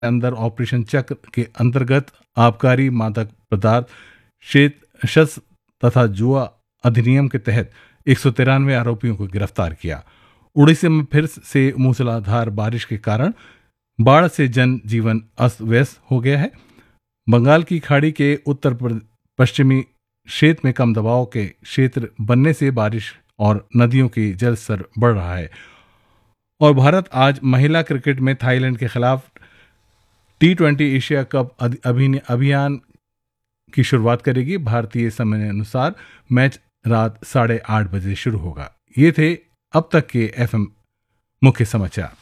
अंदर ऑपरेशन चक्र के अंतर्गत आबकारी मादक पदार्थ शस्त्र तथा जुआ अधिनियम के तहत 193 आरोपियों को गिरफ्तार किया। उड़ीसा में फिर से मूसलाधार बारिश के कारण बाढ़ से जनजीवन अस्त व्यस्त हो गया है। बंगाल की खाड़ी के उत्तर पश्चिमी क्षेत्र में कम दबाव के क्षेत्र बनने से बारिश और नदियों की जल स्तर बढ़ रहा है। और भारत आज महिला क्रिकेट में थाईलैंड के खिलाफ T20 एशिया कप अभियान की शुरुआत करेगी। भारतीय समय अनुसार मैच रात 8:30 बजे शुरू होगा। ये थे अब तक के FM मुख्य समाचार।